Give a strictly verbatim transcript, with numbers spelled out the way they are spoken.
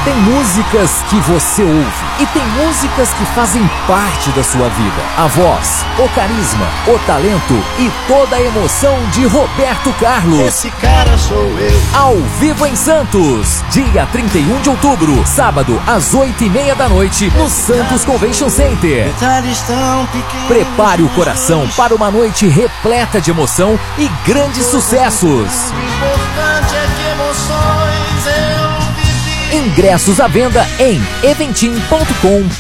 Tem músicas que você ouve e tem músicas que fazem parte da sua vida. A voz, o carisma, o talento e toda a emoção de Roberto Carlos. Esse cara sou eu. Ao vivo em Santos, dia trinta e um de outubro, sábado, às oito e meia da noite, no Santos Convention Center. Detalhes tão pequenos. Prepare o coração para uma noite repleta de emoção e grandes sucessos. O importante é que emoções eu vivi. Ingressos à venda em eventim ponto com.